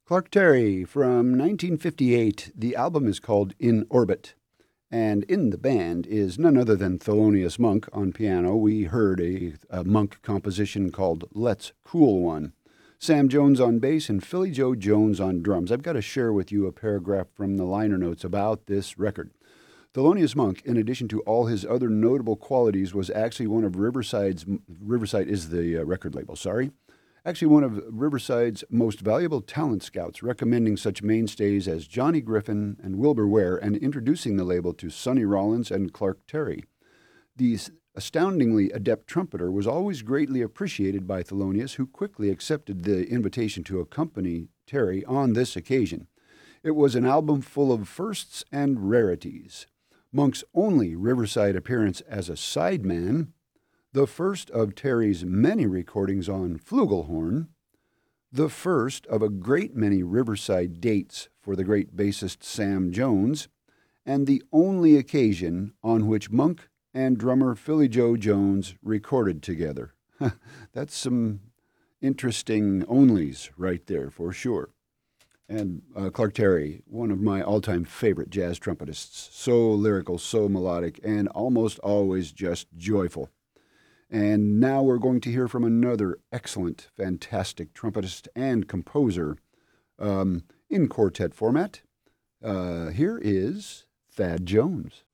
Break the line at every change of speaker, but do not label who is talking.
Clark Terry from 1958. The album is called In Orbit. And in the band is none other than Thelonious Monk on piano. We heard a Monk composition called Let's Cool One. Sam Jones on bass and Philly Joe Jones on drums. I've got to share with you a paragraph from the liner notes about this record. Thelonious Monk, in addition to all his other notable qualities, was actually one of Riverside is the record label, actually one of Riverside's most valuable talent scouts, recommending such mainstays as Johnny Griffin and Wilbur Ware and introducing the label to Sonny Rollins and Clark Terry. The astoundingly adept trumpeter was always greatly appreciated by Thelonious, who quickly accepted the invitation to accompany Terry on this occasion. It was an album full of firsts and rarities. Monk's only Riverside appearance as a sideman, the first of Terry's many recordings on flugelhorn, the first of a great many Riverside dates for the great bassist Sam Jones, and the only occasion on which Monk and drummer Philly Joe Jones recorded together. That's some interesting onlys right there for sure. And Clark Terry, one of my all-time favorite jazz trumpetists, so lyrical, so melodic, and almost always just joyful. And now we're going to hear from another excellent, fantastic trumpetist and composer in quartet format. Here is Thad Jones.